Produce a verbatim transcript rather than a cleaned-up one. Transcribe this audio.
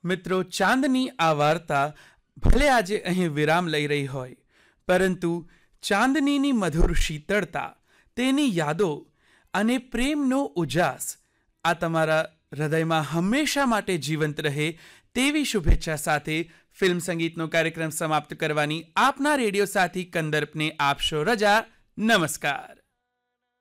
મિત્રો, ચાંદની આ વાર્તા ભલે આજે અહીં વિરામ લઈ રહી હોય, પરંતુ ચાંદનીની મધુર શીતળતા, તેની યાદો અને પ્રેમનો ઉજાસ આ તમારા હૃદયમાં હંમેશા માટે જીવંત રહે તેવી શુભેચ્છા સાથે ફિલ્મ સંગીતનો કાર્યક્રમ સમાપ્ત કરવાની આપના રેડિયો સાથી કંદર્પને આપશો રજા. નમસ્કાર.